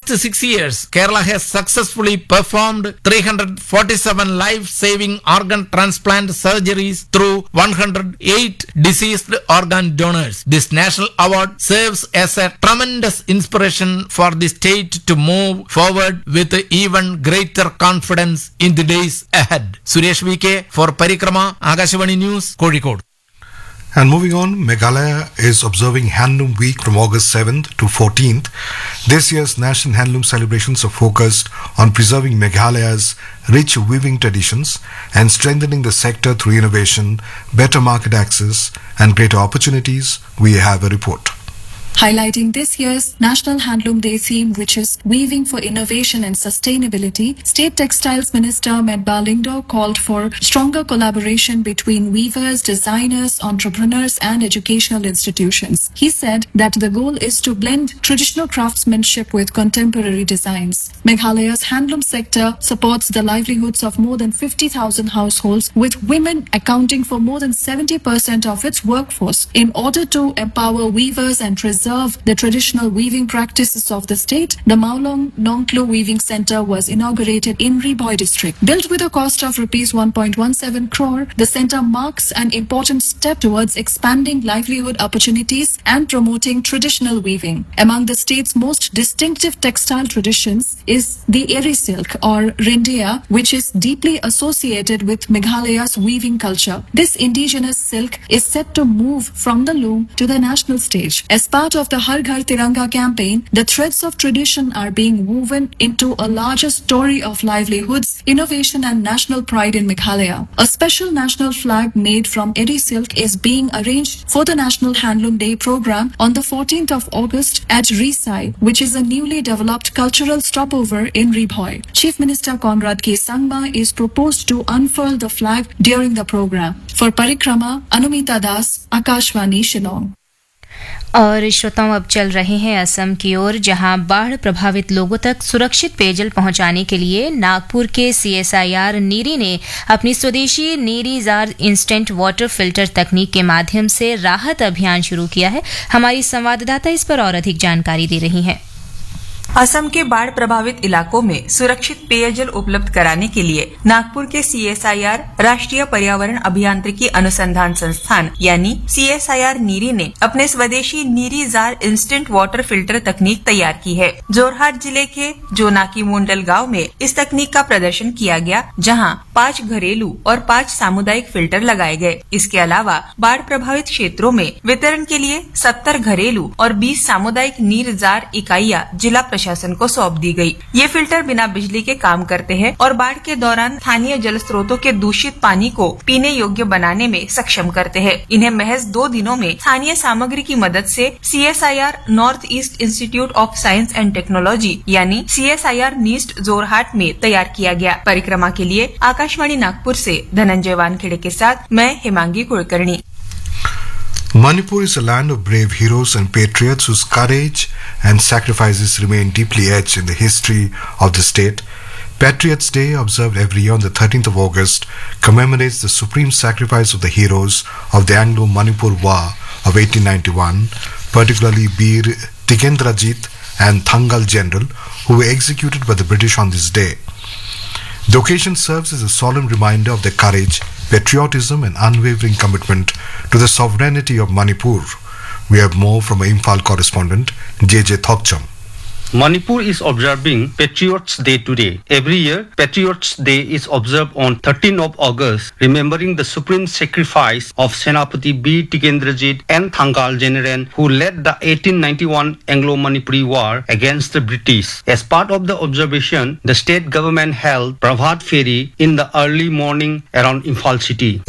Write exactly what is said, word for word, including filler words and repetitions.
last six years, Kerala has successfully performed three hundred forty-seven life-saving organ transplant surgeries through one hundred eight deceased organ donors. This national award serves as a tremendous inspiration for the state to move forward with even greater confidence in the days ahead. Suresh V K for Parikrama, Akashvani News, Kozhikode. And moving on, Meghalaya is observing Handloom Week from August seventh to fourteenth. This year's National Handloom celebrations are focused on preserving Meghalaya's rich weaving traditions and strengthening the sector through innovation, better market access, and greater opportunities. We have a report. Highlighting this year's National Handloom Day theme, which is Weaving for Innovation and Sustainability, State Textiles Minister Medba Lyngdoh called for stronger collaboration between weavers, designers, entrepreneurs and educational institutions. He said that the goal is to blend traditional craftsmanship with contemporary designs. Meghalaya's handloom sector supports the livelihoods of more than fifty thousand households, with women accounting for more than seventy percent of its workforce. In order to empower weavers and preserve the traditional weaving practices of the state, the Maulong Nongklu Weaving Center was inaugurated in Riboi district. Built with a cost of rupees one point one seven crore, the center marks an important step towards expanding livelihood opportunities and promoting traditional weaving. Among the state's most distinctive textile traditions is the Eri silk or Rindia, which is deeply associated with Meghalaya's weaving culture. This indigenous silk is set to move from the loom to the national stage. As part of the Har Ghar Tiranga campaign, the threads of tradition are being woven into a larger story of livelihoods, innovation and national pride in Meghalaya. A special national flag made from Eri silk is being arranged for the National Handloom Day program on the fourteenth of August at Risai, which is a newly developed cultural stopover in Riboi. Chief Minister Conrad K. Sangma is proposed to unfurl the flag during the program. For Parikrama, Anumita Das, Akashvani, Shillong. और श्रोताओं, अब चल रहे हैं असम की ओर, जहां बाढ़ प्रभावित लोगों तक सुरक्षित पेयजल पहुंचाने के लिए नागपुर के सीएसआईआर नीरी ने अपनी स्वदेशी NEERI jar instant water filter तकनीक के माध्यम से राहत अभियान शुरू किया है। हमारी संवाददाता इस पर और अधिक जानकारी दे रही हैं। असम के बाढ़ प्रभावित इलाकों में सुरक्षित पेयजल उपलब्ध कराने के लिए नागपुर के सीएसआईआर राष्ट्रीय पर्यावरण अभियांत्रिकी अनुसंधान संस्थान यानी सीएसआईआर नीरी ने अपने स्वदेशी NEERI jar instant water filter तकनीक तैयार की है। जोरहाट जिले के जोनाकी मुंडल गांव में इस तकनीक का प्रदर्शन किया गया, जहां पाँच घरेलू और पाँच सामुदायिक फिल्टर लगाए गए। इसके अलावा बाढ़ प्रभावित क्षेत्रों में वितरण के लिए सत्तर घरेलू और बीस सामुदायिक नीर जार इकाइयां जिला प्रशासन को सौंप दी गई। ये फिल्टर बिना बिजली के काम करते हैं और बाढ़ के दौरान स्थानीय जल स्रोतों के दूषित पानी को पीने योग्य बनाने में सक्षम करते हैं। इन्हें महज दो दिनों में स्थानीय सामग्री की मदद से CSIR north east institute of science and technology यानी सीएसआईआर नीस्ट जोरहाट में तैयार किया गया। परिक्रमा के लिए आकाशवाणी नागपुर से धनंजय वानखेड़े के साथ मैं Himangi Kulkarni. Manipur is a land of brave heroes and patriots whose courage and sacrifices remain deeply etched in the history of the state. Patriots Day, observed every year on the thirteenth of August, commemorates the supreme sacrifice of the heroes of the Anglo-Manipur War of eighteen ninety-one, particularly Bir Tikendrajit and Thangal General, who were executed by the British on this day. The occasion serves as a solemn reminder of their courage, patriotism and unwavering commitment to the sovereignty of Manipur. We have more from our Imphal correspondent, J J Thokcham. Manipur is observing Patriots Day today. Every year, Patriots Day is observed on thirteenth of August, remembering the supreme sacrifice of Senapati Bir Tikendrajit and Thangal General, who led the eighteen ninety-one Anglo-Manipuri War against the British. As part of the observation, the state government held Prabhat Feri in the early morning around Imphal city.